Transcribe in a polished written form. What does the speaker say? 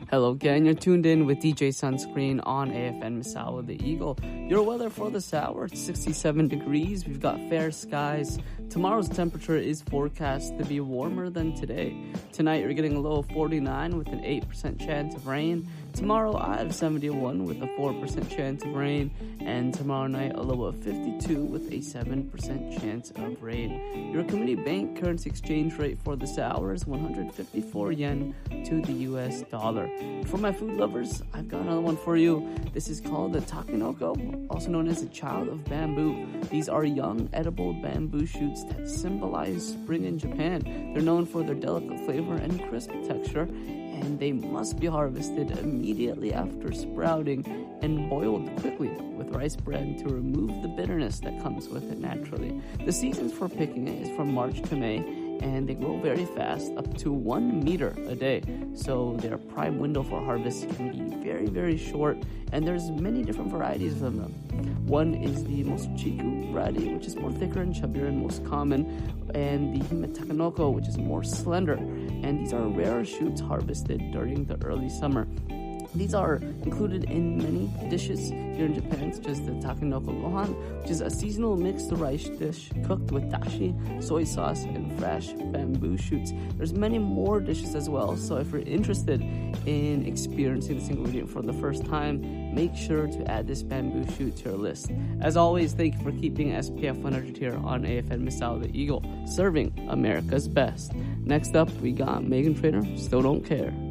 Hello again, you're tuned in with DJ Sunscreen on AFN Misawa the Eagle. Your weather for this hour, it's 67 degrees. We've got fair skies. Tomorrow's temperature is forecast to be warmer than today. Tonight you're getting a low of 49 with an 8% chance of rain. Tomorrow I have 71 with a 4% chance of rain. And tomorrow night a low of 52 with a 7% chance of rain. Your community bank currency exchange rate for this hour is 154 yen to the US dollar. For my food lovers, I've got another one for you. This is called the takenoko, also known as a child of bamboo. These are young edible bamboo shoots that symbolize spring in Japan. They're known for their delicate flavor and crisp texture, and they must be harvested immediately after sprouting and boiled quickly with rice bread to remove the bitterness that comes with it naturally. The seasons for picking it is from March to May, and they grow very fast, up to 1 meter a day. So their prime window for harvest can be very, very short, and there's many different varieties of them. One is the Mochiku variety, which is more thicker and chubbier and most common, and the Hime Takenoko, which is more slender. And these are rare shoots harvested during the early summer. These are included in many dishes here in Japan, such as the takenoko gohan, which is a seasonal mixed rice dish cooked with dashi, soy sauce, and fresh bamboo shoots. There's many more dishes as well, so if you're interested in experiencing this ingredient for the first time, make sure to add this bamboo shoot to your list. As always, thank you for keeping SPF 100 here on AFN Misawa the Eagle, serving America's best. Next up, we got Meghan Trainor, Still Don't Care.